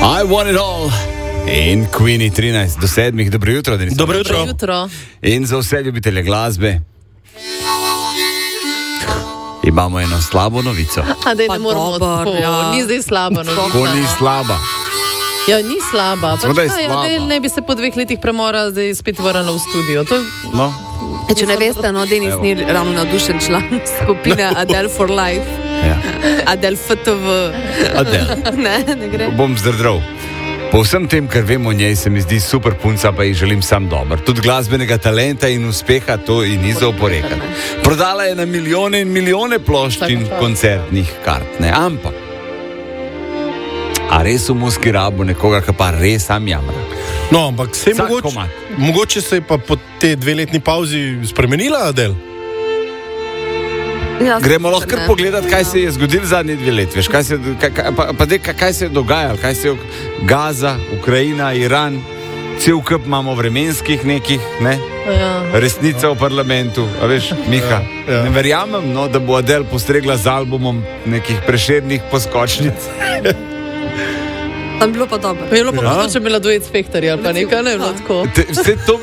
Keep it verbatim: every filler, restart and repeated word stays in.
I want it all. In Queenie trinajst do sedmih. Dobro jutro, Denis. Dobro jutro. Dobro jutro. In za vse ljubitelje glasbe imamo eno slabo novico. A dej, ne Pa moramo dober, tako, ja. ni zdaj slaba novica. Ko ni slaba. Ja, ni slaba. Seveda je Pač, kaj, slaba. Adele ne bi se po dveh letih premora zdaj spet vrnila v studio. To, No, E, če ne veste, no, Denis Evo. ni ravno navdušen član skupine Adele for Life. ja. Adele F T V. Adele. Ne, ne gre. Bom zdrdral. Po vsem tem, kar vem o njej, se mi zdi super punca, pa ji želim sam dobro. Tudi glasbenega talenta in uspeha, to ji ni za oporekati. Prodala je na milijone in milijone plošč in koncertnih kart, ne? Ampak, a res v muski rabu nekoga, ki pa res sam jamra? No, ampak se je Vsak mogoče, komad. mogoče se je pa po te dveletni pauzi spremenila, Adele. Ja, Gremo lahko kar ne. pogledati, kaj se je zgodilo zadnji dve leti. Veš, kaj se, kaj, kaj, pa, pa dej, kaj, kaj se je dogajalo, kaj se je Gaza, Ukrajina, Iran, cel kup imamo vremenskih nekih, ne? ja. Resnica v parlamentu, a veš, Miha. Ja, ja. Ne verjamem, no, da bo Adele postregla z albumom nekih Prešernih poskočnic. Tam bilo pa dobro. Pa je bilo pa Ja. mogoče imela duet s Fektorjem, ali pa nekaj, ne je bilo tako. Te, vse to